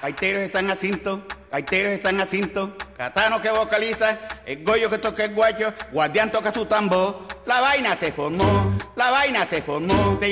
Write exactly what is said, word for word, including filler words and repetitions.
Gaiteros están a cinto, gaiteros están a cinto, Catano que vocaliza, el Goyo que toca el guacho, Guardián toca su tambor. La vaina se formó, la vaina se formó.